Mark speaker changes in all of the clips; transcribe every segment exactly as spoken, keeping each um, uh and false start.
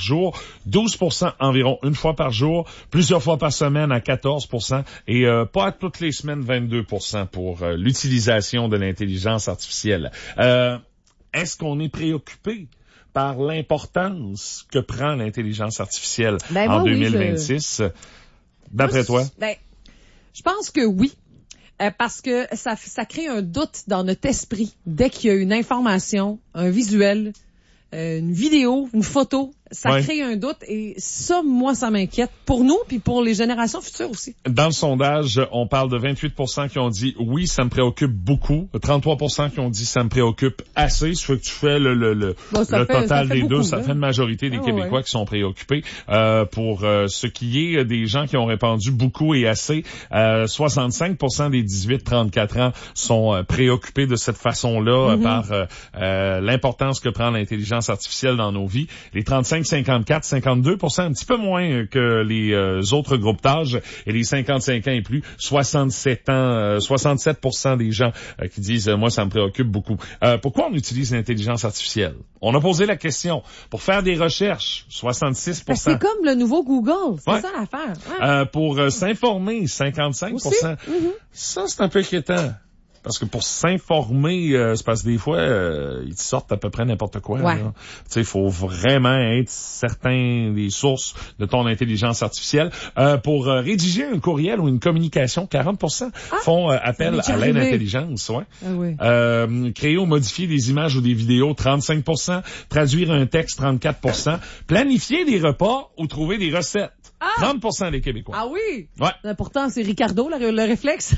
Speaker 1: jour, douze pour cent environ une fois par jour, plusieurs fois par semaine à quatorze pour cent et euh, pas à toutes les semaines vingt-deux pour cent pour euh, l'utilisation de l'intelligence artificielle. Euh, est-ce qu'on est préoccupé par l'importance que prend l'intelligence artificielle
Speaker 2: ben,
Speaker 1: en
Speaker 2: moi,
Speaker 1: deux mille vingt-six? Oui, je... D'après toi?
Speaker 2: Ben, je pense que oui. Euh, parce que ça, ça crée un doute dans notre esprit dès qu'il y a une information, un visuel, euh, une vidéo, une photo. Ça
Speaker 1: ouais.
Speaker 2: crée un doute et ça, moi, ça m'inquiète pour nous puis pour les générations futures aussi.
Speaker 1: Dans le sondage, on parle de vingt-huit pour cent qui ont dit oui, ça me préoccupe beaucoup. trente-trois pour cent qui ont dit ça me préoccupe assez. Ça fait que tu fais le, le, le,
Speaker 2: bon,
Speaker 1: le
Speaker 2: fait,
Speaker 1: total des
Speaker 2: beaucoup,
Speaker 1: deux. Ça
Speaker 2: là.
Speaker 1: fait une majorité des
Speaker 2: ah,
Speaker 1: Québécois
Speaker 2: ouais.
Speaker 1: qui sont préoccupés. Euh, pour euh, ce qui est des gens qui ont répondu beaucoup et assez, euh, soixante-cinq pour cent des dix-huit trente-quatre ans sont euh, préoccupés de cette façon-là mm-hmm. par euh, euh, l'importance que prend l'intelligence artificielle dans nos vies. Les trente-cinq cinquante-quatre, cinquante-deux pour cent, un petit peu moins que les euh, autres groupes d'âge, et les cinquante-cinq ans et plus, soixante-sept ans, euh, soixante-sept pour cent des gens euh, qui disent euh, moi ça me préoccupe beaucoup. Euh, pourquoi on utilise l'intelligence artificielle? On a posé la question pour faire des recherches, soixante-six pour cent.
Speaker 2: C'est comme le nouveau Google, c'est
Speaker 1: ouais.
Speaker 2: ça l'affaire. Ouais.
Speaker 1: Euh, pour euh, s'informer, cinquante-cinq pour cent.
Speaker 2: Mm-hmm.
Speaker 1: Ça c'est un peu inquiétant. Parce que pour s'informer, euh, c'est parce que des fois, euh, ils te sortent à peu près n'importe quoi.
Speaker 2: Ouais.
Speaker 1: Tu sais, il faut vraiment être certain des sources de ton intelligence artificielle. Euh, pour euh, rédiger un courriel ou une communication, quarante pour cent ah, font euh, appel à l'aide d'intelligence. Ouais.
Speaker 2: Ah oui.
Speaker 1: Euh, créer ou modifier des images ou des vidéos, trente-cinq pour cent. Traduire un texte, trente-quatre pour cent. Planifier des repas ou trouver des recettes. Ah! trente pour cent des Québécois.
Speaker 2: Ah oui?
Speaker 1: Ouais.
Speaker 2: Pourtant, c'est Ricardo, le, le réflexe.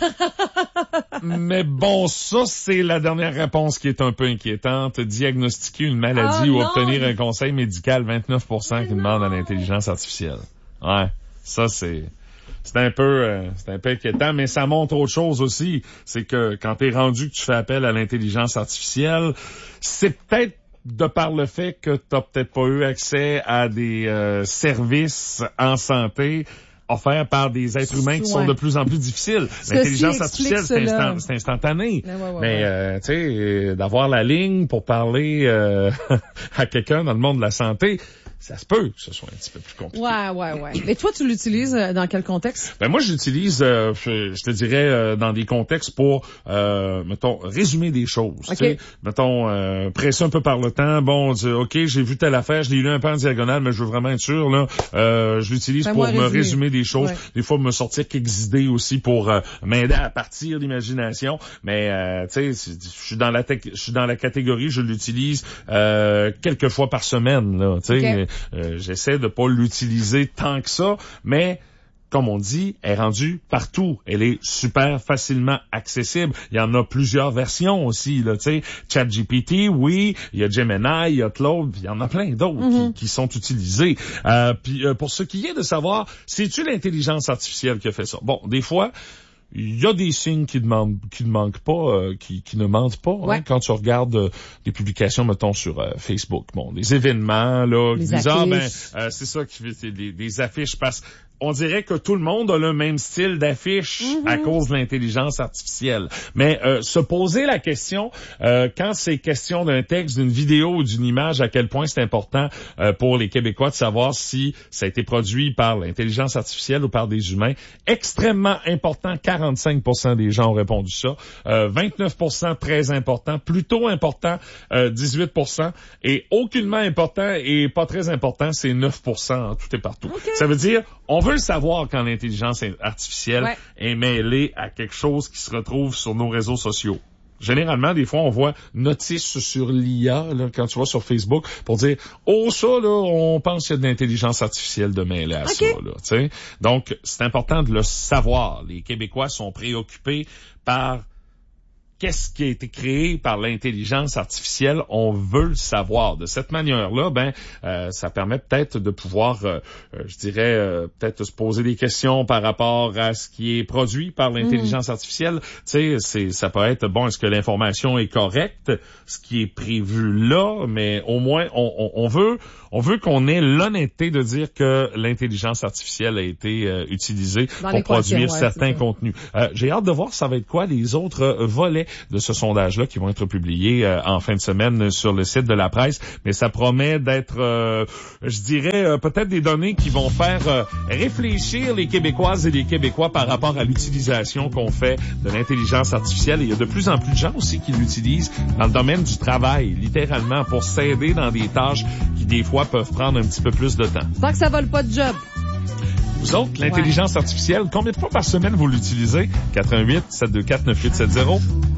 Speaker 1: Mais bon, ça, c'est la dernière réponse qui est un peu inquiétante. Diagnostiquer une maladie ah, ou
Speaker 2: non.
Speaker 1: obtenir un conseil médical, vingt-neuf pour cent qui demandent à l'intelligence artificielle. Ouais. Ça, c'est... C'est un peu, euh, c'est un peu inquiétant, mais ça montre autre chose aussi. C'est que quand t'es rendu que tu fais appel à l'intelligence artificielle, c'est peut-être de par le fait que t'as peut-être pas eu accès à des euh, services en santé offerts par des êtres humains qui ouais. sont de plus en plus difficiles. L'intelligence artificielle, c'est, instant, c'est instantané. Ouais, ouais, mais, ouais. euh, tu sais, d'avoir la ligne pour parler euh, à quelqu'un dans le monde de la santé, ça se peut que ce soit un petit peu plus compliqué.
Speaker 2: Ouais, ouais, ouais. Mais toi, tu l'utilises dans quel contexte?
Speaker 1: Ben moi, je l'utilise, euh, je, je te dirais, euh, dans des contextes pour, euh, mettons, résumer des choses.
Speaker 2: Okay.
Speaker 1: Mettons, euh, presser un peu par le temps. Bon, dire, OK, j'ai vu telle affaire, je l'ai lu un peu en diagonale, mais je veux vraiment être sûr, là. Euh, je l'utilise ben pour me résumer. résumer des choses. Ouais. Des fois, me sortir quelques idées aussi pour euh, m'aider à partir l'imagination. Mais, euh, tu sais, je suis dans la je suis dans la catégorie, je l'utilise euh, quelques fois par semaine, là, tu sais. Okay. Euh, j'essaie de pas l'utiliser tant que ça, mais comme on dit, elle est rendue partout. Elle est super facilement accessible. Il y en a plusieurs versions aussi, là, tu sais. ChatGPT, oui. Il y a Gemini, il y a Claude, il y en a plein d'autres mm-hmm. qui, qui sont utilisés. Euh, puis euh, pour ce qui est de savoir, c'est-tu l'intelligence artificielle qui a fait ça? Bon, des fois, il y a des signes qui demandent, qui ne manquent pas, euh, qui, qui ne mentent pas.
Speaker 2: Ouais.
Speaker 1: Hein, quand tu regardes euh, des publications, mettons sur euh, Facebook, bon, des événements là, qui disent ah ben euh, c'est ça qui fait des, des affiches parce on dirait que tout le monde a le même style d'affiche mm-hmm. à cause de l'intelligence artificielle. Mais euh, se poser la question, euh, quand c'est question d'un texte, d'une vidéo ou d'une image, à quel point c'est important euh, pour les Québécois de savoir si ça a été produit par l'intelligence artificielle ou par des humains. Extrêmement important, quarante-cinq pour cent des gens ont répondu ça. Euh, vingt-neuf pour cent très important, plutôt important, euh, dix-huit pour cent. Et aucunement important et pas très important, c'est neuf pour cent, tout et partout.
Speaker 2: Okay.
Speaker 1: Ça veut dire, on veut le savoir quand l'intelligence artificielle
Speaker 2: ouais.
Speaker 1: est mêlée à quelque chose qui se retrouve sur nos réseaux sociaux. Généralement, des fois, on voit notice sur l'I A, là, quand tu vas sur Facebook, pour dire « Oh, ça, là, on pense qu'il y a de l'intelligence artificielle de mêlée à okay. ça. » là, tu sais. Donc, c'est important de le savoir. Les Québécois sont préoccupés par qu'est-ce qui a été créé par l'intelligence artificielle, on veut le savoir. De cette manière-là, ben, euh, ça permet peut-être de pouvoir, euh, je dirais, euh, peut-être se poser des questions par rapport à ce qui est produit par l'intelligence mmh. artificielle. Tu sais, c'est, ça peut être, bon, est-ce que l'information est correcte, ce qui est prévu là, mais au moins, on, on, on veut, on veut qu'on ait l'honnêteté de dire que l'intelligence artificielle a été euh, utilisée Dans pour produire ouais, certains contenus. Euh, j'ai hâte de voir ça va être quoi les autres volets. de ce sondage-là qui vont être publiés euh, en fin de semaine sur le site de la presse. Mais ça promet d'être, euh, je dirais, euh, peut-être des données qui vont faire euh, réfléchir les Québécoises et les Québécois par rapport à l'utilisation qu'on fait de l'intelligence artificielle. Et il y a de plus en plus de gens aussi qui l'utilisent dans le domaine du travail, littéralement, pour s'aider dans des tâches qui, des fois, peuvent prendre un petit peu plus de temps.
Speaker 2: Tant que ça vole pas de job.
Speaker 1: Vous autres, l'intelligence ouais. artificielle, combien de fois par semaine vous l'utilisez? quatre un huit, sept deux quatre, neuf huit sept zéro